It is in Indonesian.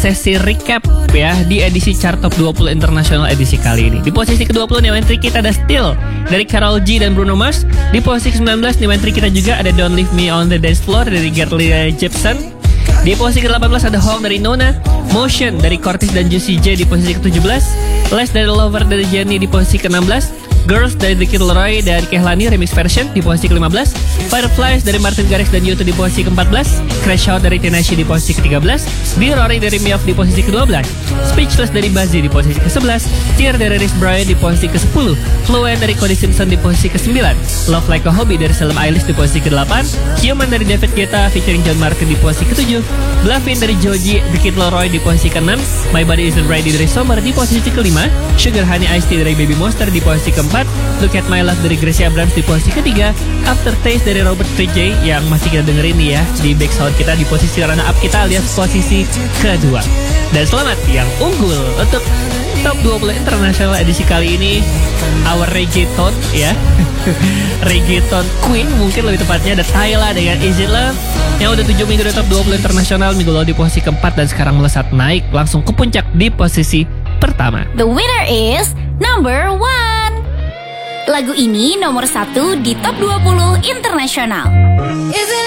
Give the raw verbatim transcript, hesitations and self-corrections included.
sesi recap ya di edisi Chart Top dua puluh Internasional edisi kali ini. Di posisi kedua puluh new entry kita ada Still dari Karol G dan Bruno Mars. Di posisi sembilan belas new entry kita juga ada Don't Leave Me on the Dance Floor dari Carly Rae Jepsen. Di posisi ke delapan belas ada Hawk dari Nona, Motion dari Cortis dan Juicy J di posisi ke tujuh belas, Less dari Lover dari Jennie di posisi ke enam belas, Girls dari The Kid Laroi dan Kehlani remix version di posisi ke lima belas, Fireflies dari Martin Garrix dan U two di posisi ke empat belas, Crash Out dari Tinashe di posisi ke tiga belas, Be Rory dari Miof di posisi ke dua belas, Speechless dari Bazzi di posisi ke sebelas, Tear dari Rhys Brian di posisi ke sepuluh, Fluent dari Cody Simpson di posisi ke sembilan, Love Like a Hobby dari Salem Eilish di posisi ke delapan, Human dari David Guetta featuring John Martin di posisi ke tujuh, Bluffin dari Joji, The Kid Laroi di posisi ke enam, My Body Isn't Ready dari Sommer di posisi ke lima, Sugar Honey Iced Tea dari Baby Monster di posisi ke empat, Look at My Love dari Gracie Abrams di posisi ketiga, Aftertaste dari Robert Fripp yang masih kita dengerin nih ya di back sound kita di posisi runner up kita alias posisi kedua. Dan selamat yang unggul untuk Top dua puluh Internasional edisi kali ini, our reggaeton ya reggaeton queen mungkin lebih tepatnya, ada Tyla dengan Easy Love yang udah tujuh minggu di Top dua puluh Internasional. Minggu lalu di posisi keempat dan sekarang melesat naik langsung ke puncak di posisi pertama. The winner is number one. Lagu ini nomor satu di Top dua puluh Internasional.